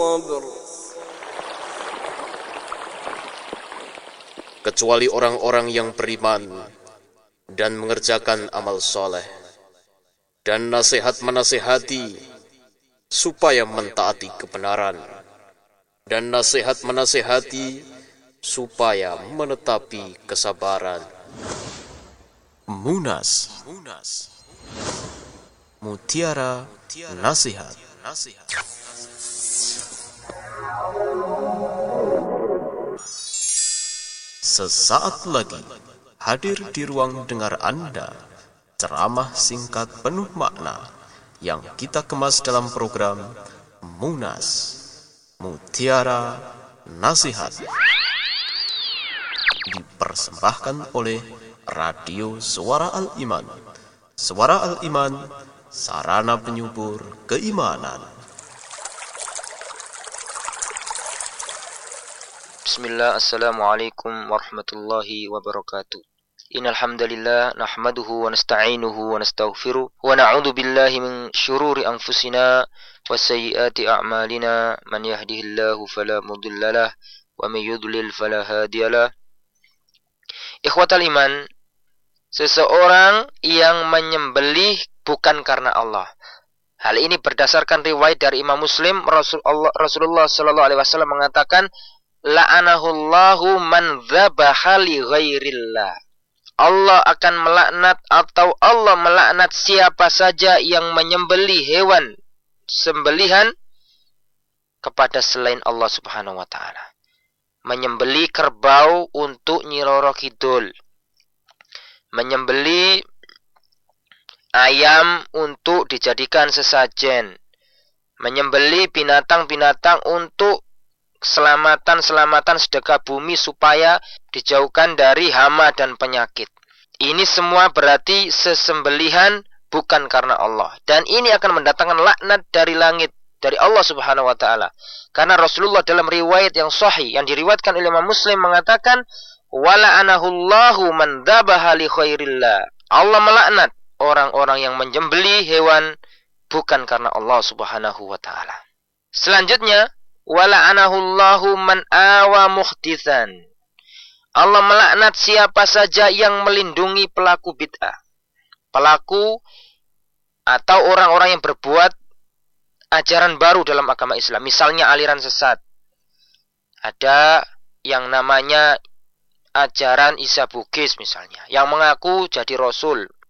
kecuali orang-orang yang beriman dan mengerjakan amal soleh, dan nasihat menasihati supaya mentaati kebenaran, dan nasihat menasihati supaya menetapi kesabaran. Munas, mutiara nasihat. Sesaat lagi hadir di ruang dengar Anda ceramah singkat penuh makna yang kita kemas dalam program Munas, Mutiara Nasihat, dipersembahkan oleh Radio Suara Al-Iman. Suara Al-Iman, sarana penyubur keimanan. Bismillah, assalamualaikum warahmatullahi wabarakatuh. Innal hamdalillah nahmaduhu wa nasta'inuhu wa nastaghfiruh wa na'udzu billahi min syururi anfusina wa sayyiati a'malina. Man yahdihillahu fala mudhillalah wa may yudlil fala hadiyalah. Ikhwatal iman, seseorang yang menyembelih bukan karena Allah. Hal ini berdasarkan riwayat dari Imam Muslim. Rasulullah sallallahu alaihi wasallam mengatakan, la'anahullahu man dzabaha li ghairillah. Allah akan melaknat atau Allah melaknat siapa saja yang menyembelih hewan sembelihan kepada selain Allah Subhanahu wa taala. Menyembelih kerbau untuk Nyi Roro Kidul. Menyembelih ayam untuk dijadikan sesajen. Menyembelih binatang-binatang untuk keselamatan sedekah bumi supaya dijauhkan dari hama dan penyakit. Ini semua berarti sesembelihan bukan karena Allah. Dan ini akan mendatangkan laknat dari langit, dari Allah Subhanahu wa taala. Karena Rasulullah dalam riwayat yang sahih yang diriwayatkan oleh Imam Muslim mengatakan, wala'anahullahu man dzabaha li khairillah. Allah melaknat orang-orang yang menyembelih hewan bukan karena Allah Subhanahu wa taala. Selanjutnya, wala'anahullahu man awa muhditsan. Allah melaknat siapa saja yang melindungi pelaku bid'ah. Pelaku atau orang-orang yang berbuat ajaran baru dalam agama Islam. Misalnya aliran sesat. Ada yang namanya ajaran Isa Bugis misalnya, yang mengaku jadi Rasul.